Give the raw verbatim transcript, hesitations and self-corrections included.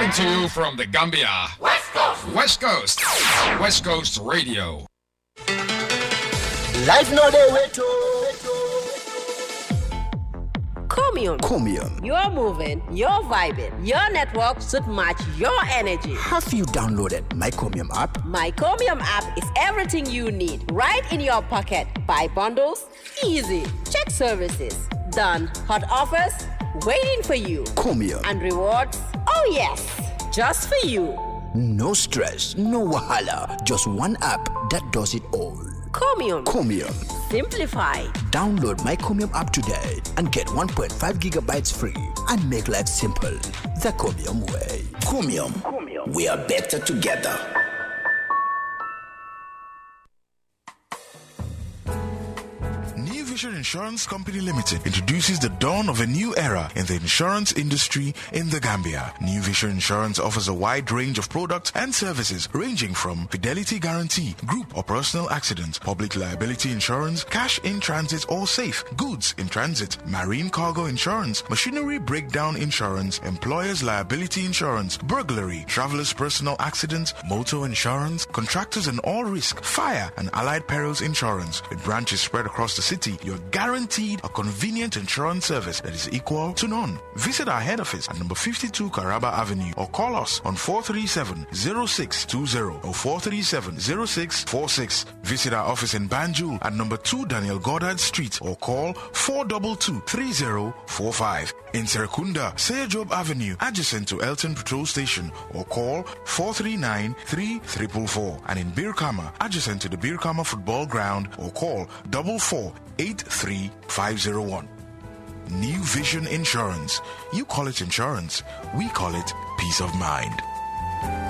Coming to you from the Gambia. West Coast. West Coast. West Coast Radio. Life no day wait to. Chromium. Chromium. You're moving, you're vibing. Your network should match your energy. Have you downloaded my Chromium app? My Chromium app is everything you need right in your pocket. Buy bundles, easy. Check services, done. Hot offers, waiting for you. Chromium. And rewards, oh yes, just for you. No stress, no wahala. Just one app that does it all. Chromium. Chromium. Simplify. Download my Chromium app today and get one point five gigabytes free and make life simple. The Chromium way. Chromium. Chromium. We are better together. New Vision Insurance Company Limited introduces the dawn of a new era in the insurance industry in the Gambia. New Vision Insurance offers a wide range of products and services ranging from fidelity guarantee, group or personal accident, public liability insurance, cash in transit or safe, goods in transit, marine cargo insurance, machinery breakdown insurance, employer's liability insurance, burglary, traveler's personal accident, motor insurance, contractors and all risk, fire and allied perils insurance. With branches spread across the city, you're guaranteed a convenient insurance service that is equal to none. Visit our head office at number fifty-two Caraba Avenue or call us on four three seven, zero six two zero or four three seven, zero six four six. Visit our office in Banjul at number two Daniel Goddard Street or call four two two, three zero four five. In Serekunda, Seyajob Avenue, adjacent to Elton Patrol Station or call four three nine, three four four four. And in Birkama, adjacent to the Birkama Football Ground or call four four, eight three five zero one. New Vision Insurance. You call it insurance, we call it peace of mind.